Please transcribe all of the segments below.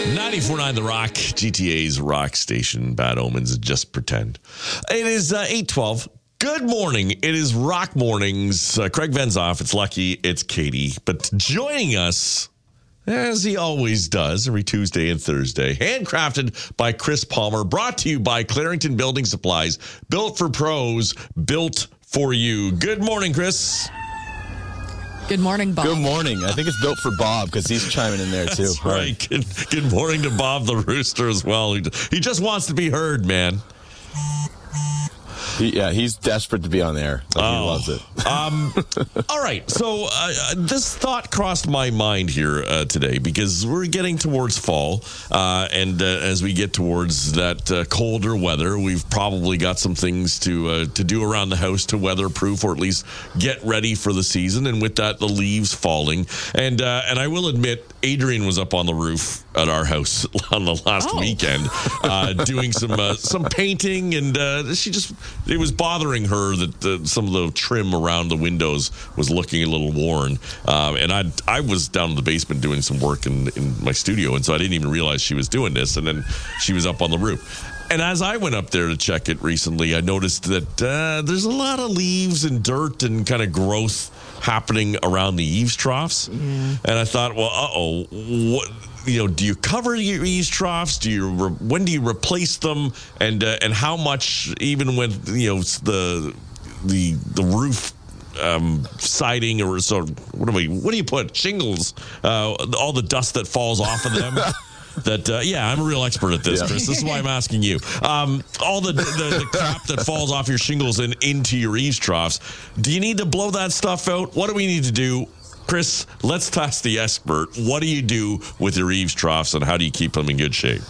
94.9 The Rock, GTA's rock station. Bad Omens, just pretend. It is 8:12. Good morning. It is Rock Mornings. Craig Ven's off. It's Lucky. It's Katie. But joining us, as he always does, every Tuesday and Thursday, handcrafted by Chris Palmer, brought to you by Clarington Building Supplies, built for pros, built for you. Good morning, Chris. Good morning, Bob. Good morning. I think it's built for Bob because he's chiming in there too. That's right. Good morning to Bob the Rooster as well. He just wants to be heard, man. He's desperate to be on there. He loves it. All right. So this thought crossed my mind here today because we're getting towards fall. And as we get towards that colder weather, we've probably got some things to do around the house to weatherproof or at least get ready for the season. And with that, the leaves falling. And I will admit, Adrian was up on the roof at our house on the last weekend doing some painting. And it was bothering her that some of the trim around the windows was looking a little worn. And I was down in the basement doing some work in my studio, and so I didn't even realize she was doing this. And then she was up on the roof. And as I went up there to check it recently, I noticed that there's a lot of leaves and dirt and kind of growth happening around the eaves troughs. And I thought, well, what? Do you cover your eaves troughs? When do you replace them? And how much, even when the roof siding or so? What do you put? Shingles? All the dust that falls off of them. I'm a real expert at this, Chris. This is why I'm asking you. All the crap that falls off your shingles and into your eaves troughs. Do you need to blow that stuff out? What do we need to do? Chris, let's task the expert. What do you do with your eaves troughs, and how do you keep them in good shape?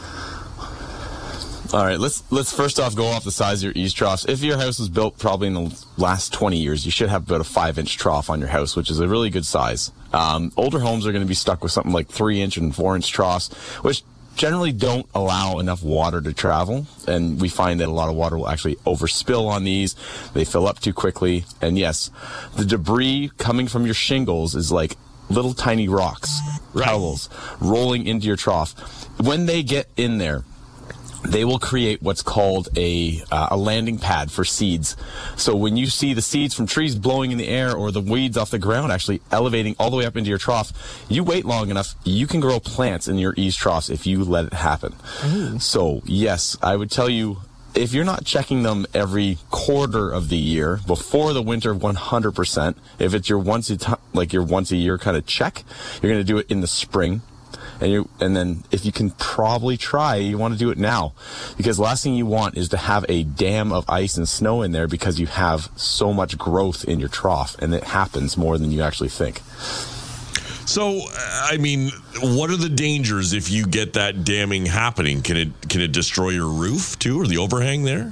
All right, let's first off go off the size of your eaves troughs. If your house was built probably in the last 20 years, you should have about a 5-inch trough on your house, which is a really good size. Older homes are going to be stuck with something like 3-inch and 4-inch troughs, which generally don't allow enough water to travel, and we find that a lot of water will actually overspill on these. They fill up too quickly, and yes, the debris coming from your shingles is like little tiny rocks, pebbles, rolling into your trough. When they get in there, they will create what's called a landing pad for seeds. So when you see the seeds from trees blowing in the air or the weeds off the ground actually elevating all the way up into your trough, you wait long enough, you can grow plants in your eaves troughs if you let it happen. So yes, I would tell you, if you're not checking them every quarter of the year before the winter 100%, if it's your once a year kind of check, you're going to do it in the spring. And then if you can probably try, you want to do it now, because the last thing you want is to have a dam of ice and snow in there because you have so much growth in your trough, and it happens more than you actually think. So, I mean, what are the dangers if you get that damming happening? Can it destroy your roof too, or the overhang there?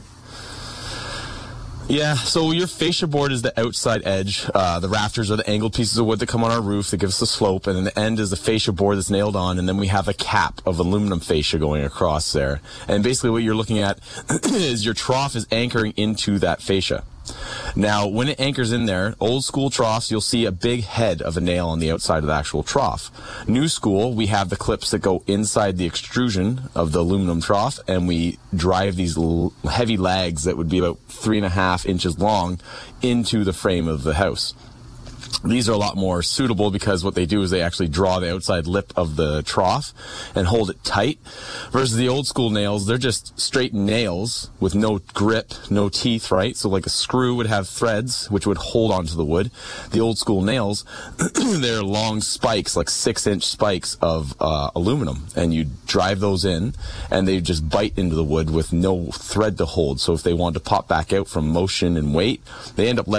Yeah, so your fascia board is the outside edge. The rafters are the angled pieces of wood that come on our roof that give us the slope, and then the end is the fascia board that's nailed on, and then we have a cap of aluminum fascia going across there. And basically what you're looking at is your trough is anchoring into that fascia. Now, when it anchors in there, old school troughs, you'll see a big head of a nail on the outside of the actual trough. New school, we have the clips that go inside the extrusion of the aluminum trough, and we drive these heavy lags that would be about 3.5 inches long into the frame of the house. These are a lot more suitable because what they do is they actually draw the outside lip of the trough and hold it tight. Versus the old school nails, they're just straight nails with no grip, no teeth, right? So like a screw would have threads which would hold onto the wood. The old school nails, they're long spikes, like 6-inch spikes of aluminum, and you drive those in and they just bite into the wood with no thread to hold. So if they want to pop back out from motion and weight, they end up letting